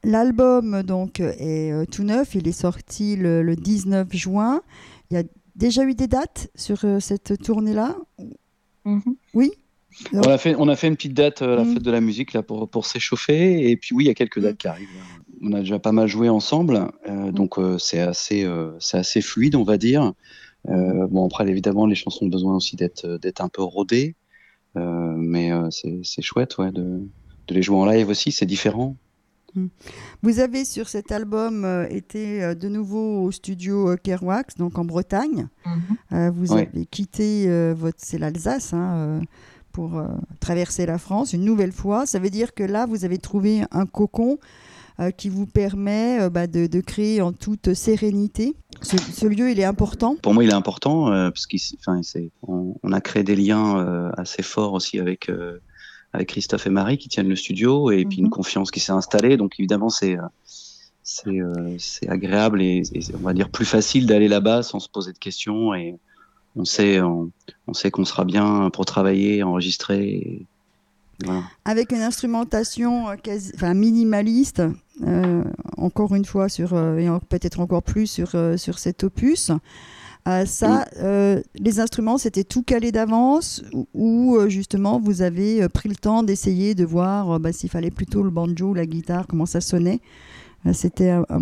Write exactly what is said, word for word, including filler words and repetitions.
l'album donc est euh, tout neuf, il est sorti le, le dix-neuf juin. Il y a déjà eu des dates sur euh, cette tournée-là? Mhm. Oui? On Alors, a fait, on a fait une petite date euh, à la mm, fête de la musique là pour, pour s'échauffer. Et puis oui, il y a quelques mm, dates qui arrivent là. On a déjà pas mal joué ensemble, euh, mm, donc euh, c'est assez, euh, c'est assez fluide, on va dire. mhm. Euh, bon après, évidemment, les chansons ont besoin aussi d'être, d'être un peu rodées, euh, mais euh, c'est, c'est chouette, ouais, de, de les jouer en live aussi, c'est différent. Mm. Vous avez sur cet album euh, été euh, de nouveau au studio euh, Kerouac, donc en Bretagne. Mhm. Euh, vous Ouais. avez quitté euh, votre, c'est l'Alsace hein, euh, pour euh, traverser la France une nouvelle fois. Ça veut dire que là, vous avez trouvé un cocon euh, qui vous permet euh, bah, de, de créer en toute sérénité. Ce, ce lieu, il est important. Pour moi, il est important euh, parce qu'on on, on a créé des liens euh, assez forts aussi avec euh, avec Christophe et Marie qui tiennent le studio et puis une Mhm. confiance qui s'est installée. Donc évidemment, c'est euh, c'est euh, c'est agréable et, et on va dire plus facile d'aller là-bas sans se poser de questions et on sait on, on sait qu'on sera bien pour travailler, enregistrer. Et voilà. Avec une instrumentation euh, quasi, enfin, minimaliste, euh, encore une fois, sur, euh, et en- peut-être encore plus sur, euh, sur cet opus. Euh, Mm. ça, euh, les instruments, c'était tout calé d'avance ou, ou, euh, justement vous avez euh, pris le temps d'essayer de voir euh, bah, s'il fallait plutôt le banjo, la guitare, comment ça sonnait. Euh, c'était un,